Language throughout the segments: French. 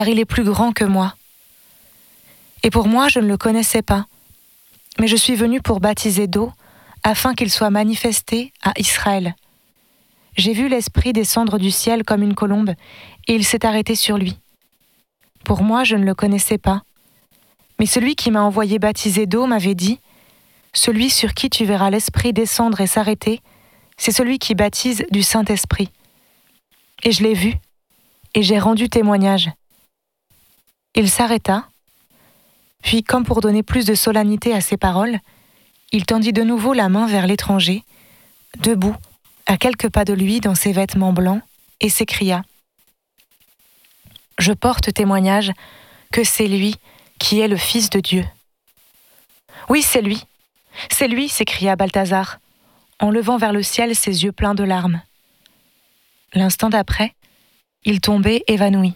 car il est plus grand que moi. Et pour moi, je ne le connaissais pas, mais je suis venu pour baptiser d'eau, afin qu'il soit manifesté à Israël. J'ai vu l'Esprit descendre du ciel comme une colombe, et il s'est arrêté sur lui. Pour moi, je ne le connaissais pas, mais celui qui m'a envoyé baptiser d'eau m'avait dit « Celui sur qui tu verras l'Esprit descendre et s'arrêter, c'est celui qui baptise du Saint-Esprit. » Et je l'ai vu, et j'ai rendu témoignage. Il s'arrêta, puis, comme pour donner plus de solennité à ses paroles, il tendit de nouveau la main vers l'étranger, debout, à quelques pas de lui dans ses vêtements blancs, et s'écria « Je porte témoignage que c'est lui qui est le Fils de Dieu. » « Oui, c'est lui, s'écria Balthazar, en levant vers le ciel ses yeux pleins de larmes. L'instant d'après, il tombait évanoui.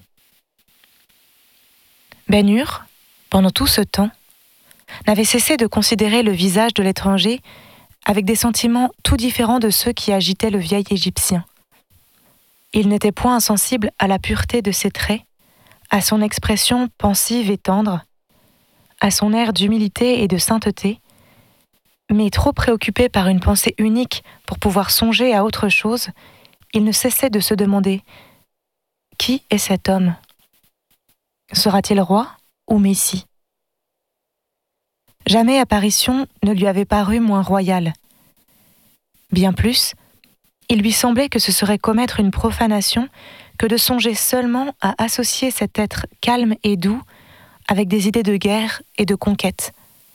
Ben-Hur, pendant tout ce temps, n'avait cessé de considérer le visage de l'étranger avec des sentiments tout différents de ceux qui agitaient le vieil Égyptien. Il n'était point insensible à la pureté de ses traits, à son expression pensive et tendre, à son air d'humilité et de sainteté, mais trop préoccupé par une pensée unique pour pouvoir songer à autre chose, il ne cessait de se demander « Qui est cet homme ? Sera-t-il roi ou messie ?» Jamais apparition ne lui avait paru moins royale. Bien plus, il lui semblait que ce serait commettre une profanation que de songer seulement à associer cet être calme et doux avec des idées de guerre et de conquête.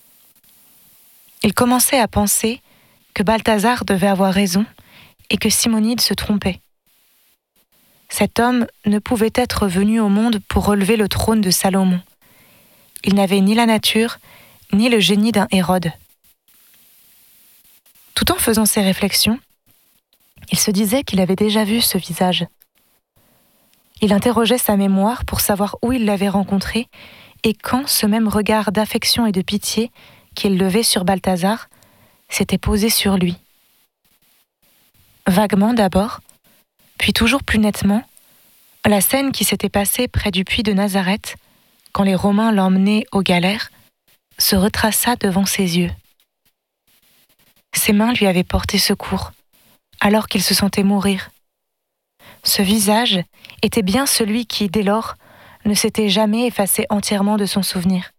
Il commençait à penser que Balthazar devait avoir raison et que Simonide se trompait. Cet homme ne pouvait être venu au monde pour relever le trône de Salomon. Il n'avait ni la nature, ni le génie d'un Hérode. Tout en faisant ces réflexions, il se disait qu'il avait déjà vu ce visage. Il interrogeait sa mémoire pour savoir où il l'avait rencontré et quand ce même regard d'affection et de pitié qu'il levait sur Balthazar s'était posé sur lui. Vaguement d'abord, puis toujours plus nettement, la scène qui s'était passée près du puits de Nazareth, quand les Romains l'emmenaient aux galères, se retraça devant ses yeux. Ses mains lui avaient porté secours, alors qu'il se sentait mourir. Ce visage était bien celui qui, dès lors, ne s'était jamais effacé entièrement de son souvenir.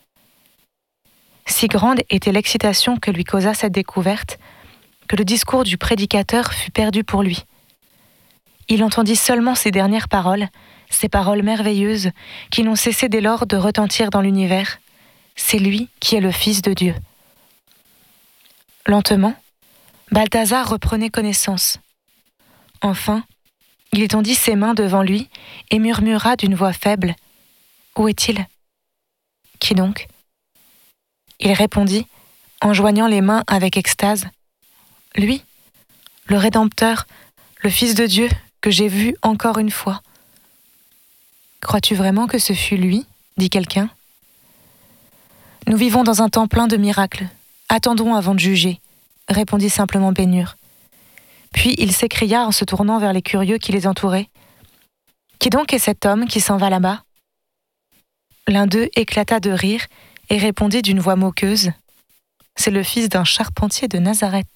Si grande était l'excitation que lui causa cette découverte, que le discours du prédicateur fut perdu pour lui. Il entendit seulement ces dernières paroles, ces paroles merveilleuses qui n'ont cessé dès lors de retentir dans l'univers. C'est lui qui est le Fils de Dieu. Lentement, Balthazar reprenait connaissance. Enfin, il étendit ses mains devant lui et murmura d'une voix faible « Où est-il ? Qui donc ?» Il répondit, en joignant les mains avec extase « Lui, le Rédempteur, le Fils de Dieu, que j'ai vu encore une fois. » « Crois-tu vraiment que ce fut lui ?» dit quelqu'un. « Nous vivons dans un temps plein de miracles. Attendons avant de juger, » répondit simplement Ben-Hur. Puis il s'écria en se tournant vers les curieux qui les entouraient. « Qui donc est cet homme qui s'en va là-bas ?» L'un d'eux éclata de rire et répondit d'une voix moqueuse. « C'est le fils d'un charpentier de Nazareth. »